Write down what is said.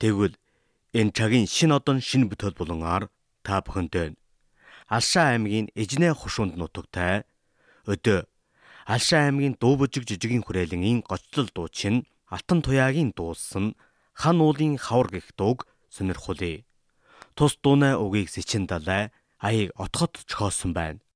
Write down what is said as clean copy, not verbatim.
Тэгвэл энэ цагийн шин одон шин бүтээл болонгаар та бүхэндээ Алшаа аймгийн Эжнээ хушуунд нутагтай өдөө Алшаа аймгийн Дуубужиг жижигэн хүрээлэнгийн гочлол дуучин Алтан туяагийн дуулсан хан уулын хавар гэх дууг сонирхуулъя. Тус дуунай угийг Сэчин далай аяыг отоход чохоосон байна.